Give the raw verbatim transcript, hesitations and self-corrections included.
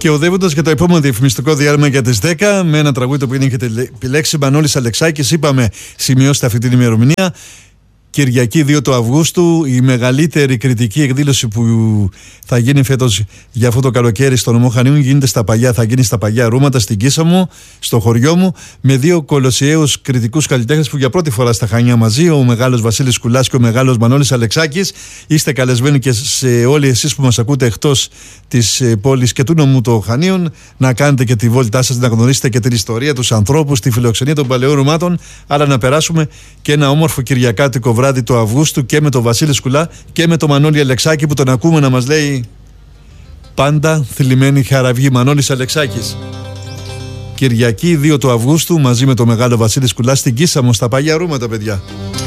Και οδεύοντας για το επόμενο διαφημιστικό διάλειμμα για τις δέκα, με ένα τραγούδι που έχετε επιλέξει, Μανώλης Αλεξάκης, είπαμε, σημειώστε αυτή την ημερομηνία. Κυριακή δύο του Αυγούστου, η μεγαλύτερη κριτική εκδήλωση που θα γίνει φέτος για αυτό το καλοκαίρι στο νομό Χανίων γίνεται στα παλιά, θα γίνει στα παλιά Ρούματα, στην Κίσαμο, στο χωριό μου, με δύο κολοσιαίους κριτικούς καλλιτέχνες που για πρώτη φορά στα Χανιά μαζί, ο μεγάλος Βασίλης Κουλάς και ο μεγάλος Μανώλης Αλεξάκης. Είστε καλεσμένοι και σε όλοι εσείς που μας ακούτε εκτός της πόλης και του νομού των Χανίων να κάνετε και τη βόλτά σας, να γνωρίσετε και την ιστορία, τους ανθρώπους, τη φιλοξενία των παλαιών Ρουμάτων, αλλά να περάσουμε και ένα όμορφο κυριακάτικο βράδυ του Αυγούστου και με τον Βασίλη Σκουλά και με τον Μανώλη Αλεξάκη που τον ακούμε να μας λέει πάντα θλιμμένη χαραυγή. Μανώλης Αλεξάκης. Κυριακή δύο του Αυγούστου μαζί με τον μεγάλο Βασίλη Σκουλά στην Κίσαμο, στα παλιά Ρούματα, παιδιά.